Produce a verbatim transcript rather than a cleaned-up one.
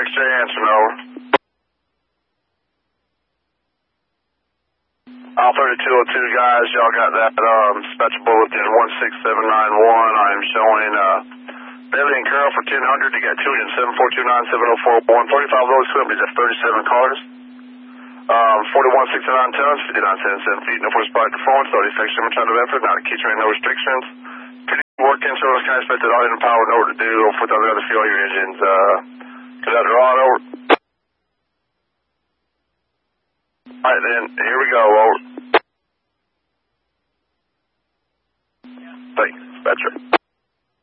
X-J answering, over. All thirty-two oh two guys, y'all got that um, special bulletin one six seven nine one. I am showing uh, Bailey and Carroll for ten hundred to get two hundred seven four two nine seven oh four one. thirty-five loads companies at thirty-seven cars. Um, forty-one sixty-nine tons, fifty-nine seventy-seven feet, no force by performance, no defection, return of effort, not a key train, no restrictions. Working, so it's kind of expected all in power, know what to do, with the other fuel your engines. Uh, Cadet Rod, over. Alright then, here we go, over. Thanks, dispatcher.